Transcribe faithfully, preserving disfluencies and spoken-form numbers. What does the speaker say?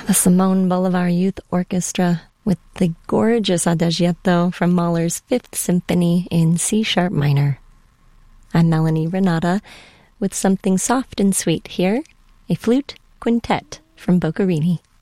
The Simone Bolivar Youth Orchestra with the gorgeous Adagietto from Mahler's Fifth Symphony in C-sharp minor. I'm Melanie Renata with something soft and sweet here, a flute quintet from Boccherini.